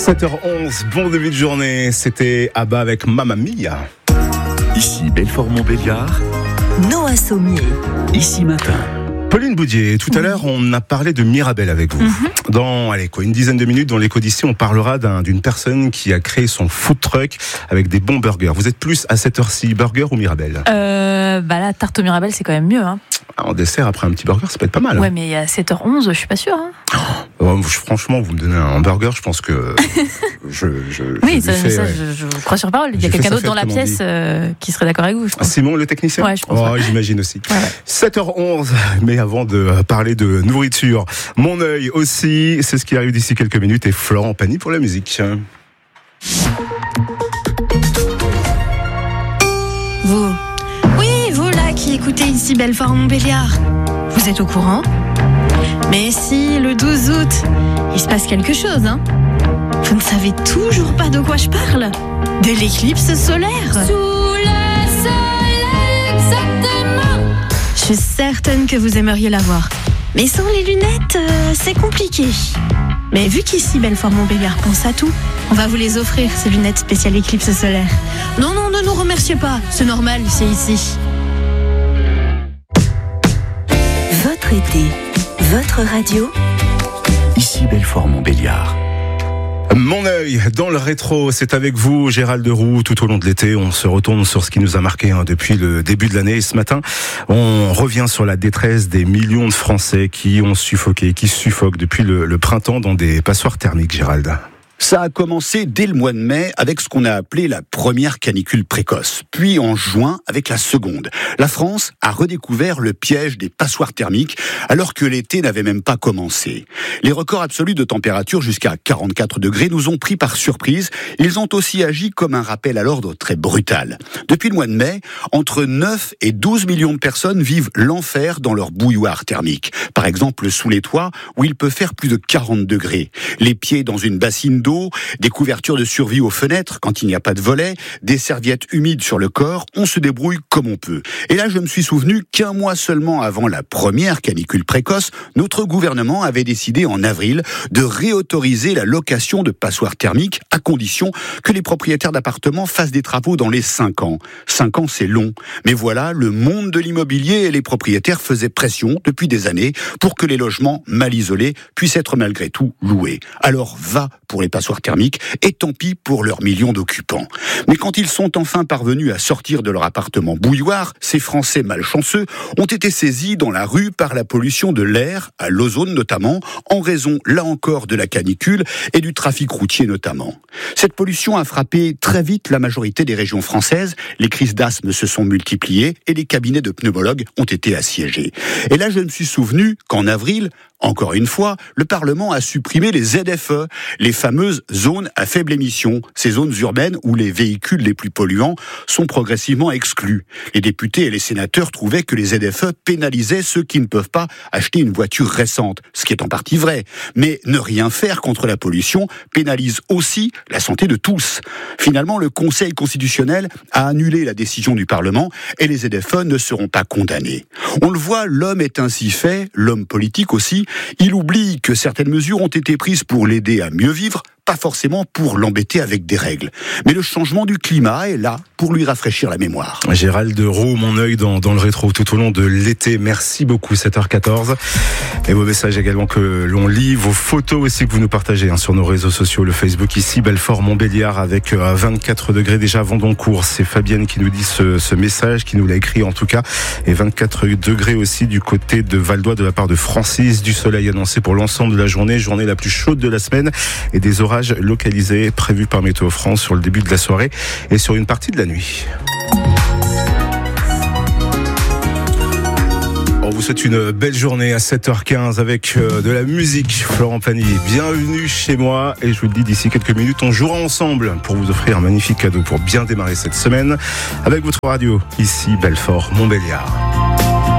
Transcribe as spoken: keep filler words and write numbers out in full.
sept heures onze, bon début de journée, c'était Abba avec Mamma Mia. Ici Belfort-Montbéliard, Noah Sommier, ici matin. Pauline Boudier, tout à l'heure on a parlé de Mirabel avec vous. Mm-hmm. Dans allez, quoi, une dizaine de minutes dans l'écho d'ici, on parlera d'un, d'une personne qui a créé son food truck avec des bons burgers. Vous êtes plus à cette heure-ci burger ou Mirabel? euh, bah La tarte au Mirabel c'est quand même mieux hein. En dessert après un petit burger ça peut être pas mal. Ouais hein. Mais à sept heures onze je suis pas sûre hein. Oh, franchement vous me donnez un burger, je pense que je, je, Oui, je ça, fais, ça ouais. je, je crois sur parole. Il y a J'ai quelqu'un fait d'autre dans la pièce euh, qui serait d'accord avec vous, je pense. Simon, le technicien? Ouais, je pense. Oh, ouais. J'imagine aussi. Ouais, ouais. sept heures onze, mais avant de parler de nourriture, mon œil aussi, c'est ce qui arrive d'ici quelques minutes, et Florent Pagny pour la musique. Vous, oui, vous là qui écoutez ici Belfort-Montbéliard, vous êtes au courant? Mais si, le douze août, il se passe quelque chose, hein? Vous ne savez toujours pas de quoi je parle? De l'éclipse solaire. Sous le soleil, exactement. Je suis certaine que vous aimeriez la voir. Mais sans les lunettes, euh, c'est compliqué. Mais vu qu'ici Belfort-Montbéliard pense à tout, on va vous les offrir, ces lunettes spéciales éclipse solaire. Non, non, ne nous remerciez pas, c'est normal, c'est ici. votre été, votre radio. Ici Belfort-Montbéliard. Mon œil dans le rétro, c'est avec vous, Gérald Roux, tout au long de l'été. On se retourne sur ce qui nous a marqué hein, depuis le début de l'année. Et ce matin, on revient sur la détresse des millions de Français qui ont suffoqué, qui suffoquent depuis le, le printemps dans des passoires thermiques, Gérald. Ça a commencé dès le mois de mai avec ce qu'on a appelé la première canicule précoce, puis en juin avec la seconde. La France a redécouvert le piège des passoires thermiques alors que l'été n'avait même pas commencé. Les records absolus de température jusqu'à quarante-quatre degrés nous ont pris par surprise. Ils ont aussi agi comme un rappel à l'ordre très brutal. Depuis le mois de mai, entre neuf et douze millions de personnes vivent l'enfer dans leur bouilloire thermique. Par exemple sous les toits où il peut faire plus de quarante degrés. Les pieds dans une bassine d'eau, des couvertures de survie aux fenêtres quand il n'y a pas de volets, des serviettes humides sur le corps, on se débrouille comme on peut. Et là, je me suis souvenu qu'un mois seulement avant la première canicule précoce, notre gouvernement avait décidé en avril de réautoriser la location de passoires thermiques à condition que les propriétaires d'appartements fassent des travaux dans les cinq ans. cinq ans, c'est long. Mais voilà, le monde de l'immobilier et les propriétaires faisaient pression depuis des années pour que les logements mal isolés puissent être malgré tout loués. Alors va pour les passoires thermiques, et tant pis pour leurs millions d'occupants. Mais quand ils sont enfin parvenus à sortir de leur appartement bouilloire, ces Français malchanceux ont été saisis dans la rue par la pollution de l'air, à l'ozone notamment, en raison, là encore, de la canicule et du trafic routier notamment. Cette pollution a frappé très vite la majorité des régions françaises, les crises d'asthme se sont multipliées et les cabinets de pneumologues ont été assiégés. Et là, je me suis souvenu qu'en avril, encore une fois, le Parlement a supprimé les Z F E, les fameuses zones à faible émission, ces zones urbaines où les véhicules les plus polluants sont progressivement exclus. Les députés et les sénateurs trouvaient que les Z F E pénalisaient ceux qui ne peuvent pas acheter une voiture récente, ce qui est en partie vrai. Mais ne rien faire contre la pollution pénalise aussi la santé de tous. Finalement, le Conseil constitutionnel a annulé la décision du Parlement et les Z F E ne seront pas condamnés. On le voit, l'homme est ainsi fait, l'homme politique aussi. Il oublie que certaines mesures ont été prises pour l'aider à mieux vivre, pas forcément pour l'embêter avec des règles. Mais le changement du climat est là pour lui rafraîchir la mémoire. Gérald Roux, mon œil dans, dans le rétro tout au long de l'été. Merci beaucoup, sept heures quatorze. Et vos messages également que l'on lit, vos photos aussi que vous nous partagez hein, sur nos réseaux sociaux, le Facebook ici, Belfort-Montbéliard avec euh, vingt-quatre degrés déjà Vendoncourt. C'est Fabienne qui nous dit ce, ce message, qui nous l'a écrit en tout cas. Et vingt-quatre degrés aussi du côté de Val-d'Oie de la part de Francis. Du soleil annoncé pour l'ensemble de la journée, journée la plus chaude de la semaine et des orages localisés prévus par Météo France sur le début de la soirée et sur une partie de la nuit. On vous souhaite une belle journée à sept heures quinze avec de la musique. Florent Pagny, bienvenue chez moi et je vous le dis, d'ici quelques minutes, on jouera ensemble pour vous offrir un magnifique cadeau pour bien démarrer cette semaine avec votre radio, ici Belfort-Montbéliard.